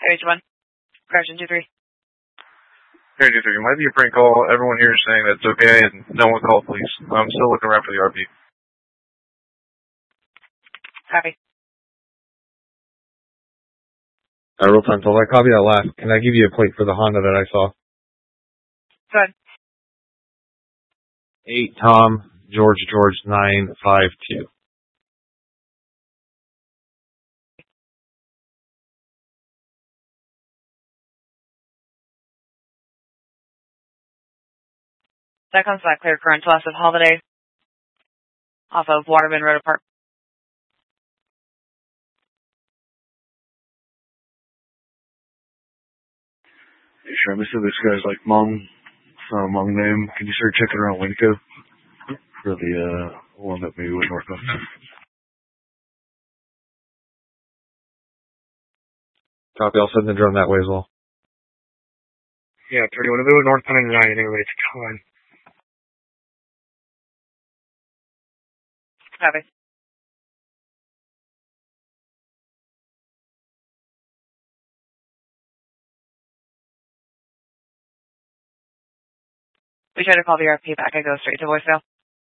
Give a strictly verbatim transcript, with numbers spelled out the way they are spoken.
H one. Correction two three. Hey, two three. Might be a prank call. Everyone here is saying that it's okay, and no one call, please. I'm still looking around for the R P. Copy. Uh, real time, so I copy that last. Can I give you a plate for the Honda that I saw? Go ahead. Eight Tom George George nine five two. That comes back clear current to us of Holiday off of Waterman Road Apart. Hey, sure, I said this guy's like Mong, uh, Mong name. Can you start checking around Winco for the uh, one that maybe went north of? Copy, I'll send the drone that way as well. Yeah, thirty-one. If it was north ninety-nine, anyway, it's fine. Copy. We tried to call the R P back. I go straight to voicemail.